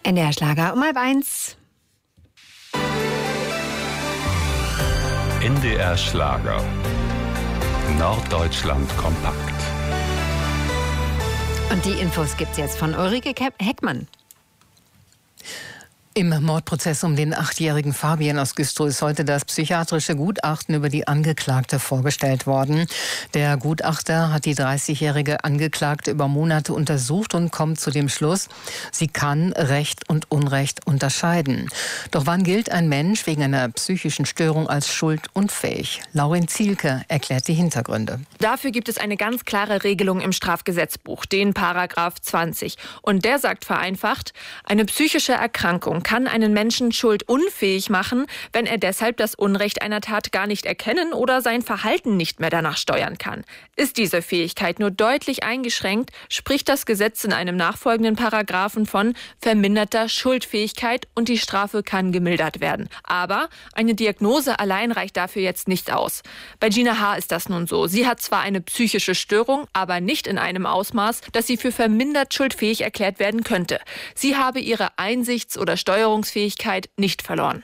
NDR Schlager um 12:30. NDR Schlager. Norddeutschland kompakt. Und die Infos gibt's jetzt von Ulrike Heckmann. Im Mordprozess um den 8-jährigen Fabian aus Güstrow ist heute das psychiatrische Gutachten über die Angeklagte vorgestellt worden. Der Gutachter hat die 30-jährige Angeklagte über Monate untersucht und kommt zu dem Schluss, sie kann Recht und Unrecht unterscheiden. Doch wann gilt ein Mensch wegen einer psychischen Störung als schuldunfähig? Laurin Zielke erklärt die Hintergründe. Dafür gibt es eine ganz klare Regelung im Strafgesetzbuch, den Paragraph 20. Und der sagt vereinfacht, eine psychische Erkrankung kann einen Menschen schuldunfähig machen, wenn er deshalb das Unrecht einer Tat gar nicht erkennen oder sein Verhalten nicht mehr danach steuern kann. Ist diese Fähigkeit nur deutlich eingeschränkt, spricht das Gesetz in einem nachfolgenden Paragraphen von verminderter Schuldfähigkeit und die Strafe kann gemildert werden. Aber eine Diagnose allein reicht dafür jetzt nicht aus. Bei Gina H. ist das nun so. Sie hat zwar eine psychische Störung, aber nicht in einem Ausmaß, dass sie für vermindert schuldfähig erklärt werden könnte. Sie habe ihre Einsichts- oder Steuerungsfähigkeit nicht verloren.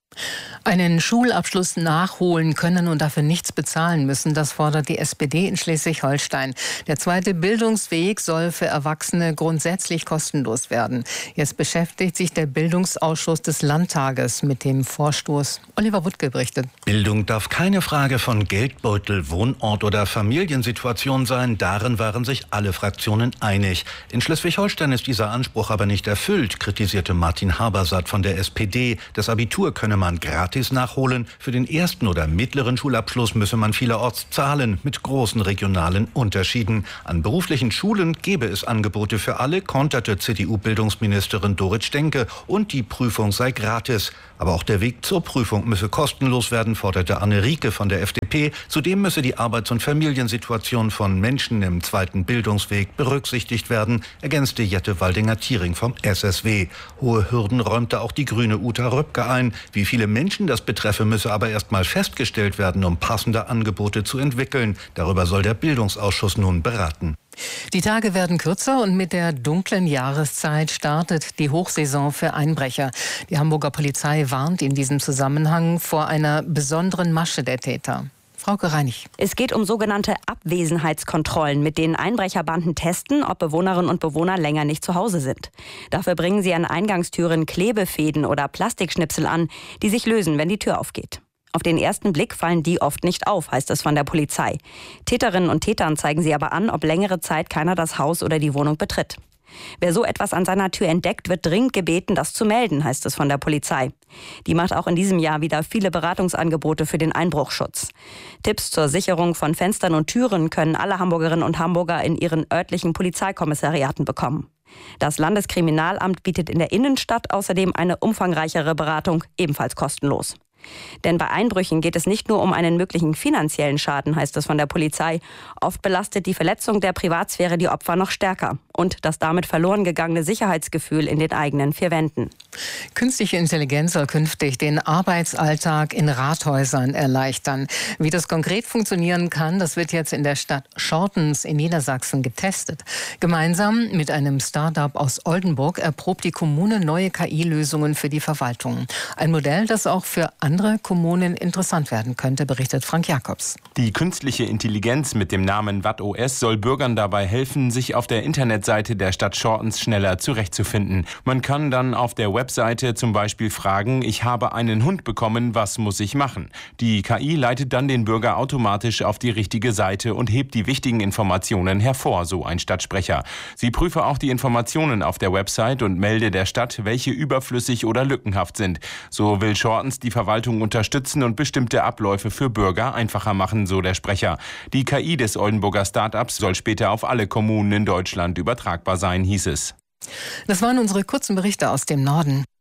Einen Schulabschluss nachholen können und dafür nichts bezahlen müssen, das fordert die SPD in Schleswig-Holstein. Der zweite Bildungsweg soll für Erwachsene grundsätzlich kostenlos werden. Jetzt beschäftigt sich der Bildungsausschuss des Landtages mit dem Vorstoß. Oliver Wuttke berichtet. Bildung darf keine Frage von Geldbeutel, Wohnort oder Familiensituation sein. Darin waren sich alle Fraktionen einig. In Schleswig-Holstein ist dieser Anspruch aber nicht erfüllt, kritisierte Martin Habersaat von der SPD. Das Abitur könne man gratis nachholen. Für den ersten oder mittleren Schulabschluss müsse man vielerorts zahlen, mit großen regionalen Unterschieden. An beruflichen Schulen gäbe es Angebote für alle, konterte CDU-Bildungsministerin Dorit Stenke. Und die Prüfung sei gratis. Aber auch der Weg zur Prüfung müsse kostenlos werden, forderte Anne Rieke von der FDP. Zudem müsse die Arbeits- und Familiensituation von Menschen im zweiten Bildungsweg berücksichtigt werden, ergänzte Jette Waldinger-Thiering vom SSW. Hohe Hürden räumte auch die grüne Uta Röpke ein. Wie viele Menschen das betreffe, müsse aber erst mal festgestellt werden, um passende Angebote zu entwickeln. Darüber soll der Bildungsausschuss nun beraten. Die Tage werden kürzer und mit der dunklen Jahreszeit startet die Hochsaison für Einbrecher. Die Hamburger Polizei warnt in diesem Zusammenhang vor einer besonderen Masche der Täter. Frauke Reinig. Es geht um sogenannte Abwesenheitskontrollen, mit denen Einbrecherbanden testen, ob Bewohnerinnen und Bewohner länger nicht zu Hause sind. Dafür bringen sie an Eingangstüren Klebefäden oder Plastikschnipsel an, die sich lösen, wenn die Tür aufgeht. Auf den ersten Blick fallen die oft nicht auf, heißt es von der Polizei. Täterinnen und Tätern zeigen sie aber an, ob längere Zeit keiner das Haus oder die Wohnung betritt. Wer so etwas an seiner Tür entdeckt, wird dringend gebeten, das zu melden, heißt es von der Polizei. Die macht auch in diesem Jahr wieder viele Beratungsangebote für den Einbruchschutz. Tipps zur Sicherung von Fenstern und Türen können alle Hamburgerinnen und Hamburger in ihren örtlichen Polizeikommissariaten bekommen. Das Landeskriminalamt bietet in der Innenstadt außerdem eine umfangreichere Beratung, ebenfalls kostenlos. Denn bei Einbrüchen geht es nicht nur um einen möglichen finanziellen Schaden, heißt es von der Polizei. Oft belastet die Verletzung der Privatsphäre die Opfer noch stärker. Und das damit verloren gegangene Sicherheitsgefühl in den eigenen vier Wänden. Künstliche Intelligenz soll künftig den Arbeitsalltag in Rathäusern erleichtern. Wie das konkret funktionieren kann, das wird jetzt in der Stadt Schortens in Niedersachsen getestet. Gemeinsam mit einem Start-up aus Oldenburg erprobt die Kommune neue KI-Lösungen für die Verwaltung. Ein Modell, das auch für andere Kommunen interessant werden könnte, berichtet Frank Jakobs. Die künstliche Intelligenz mit dem Namen WattOS soll Bürgern dabei helfen, sich auf der Internetseite der Stadt Schortens schneller zurechtzufinden. Man kann dann auf der Webseite zum Beispiel fragen, ich habe einen Hund bekommen, was muss ich machen? Die KI leitet dann den Bürger automatisch auf die richtige Seite und hebt die wichtigen Informationen hervor, so ein Stadtsprecher. Sie prüfe auch die Informationen auf der Website und melde der Stadt, welche überflüssig oder lückenhaft sind. So will Schortens die Verwaltung unterstützen und bestimmte Abläufe für Bürger einfacher machen, so der Sprecher. Die KI des Oldenburger Start-ups soll später auf alle Kommunen in Deutschland übertragbar sein, hieß es. Das waren unsere kurzen Berichte aus dem Norden.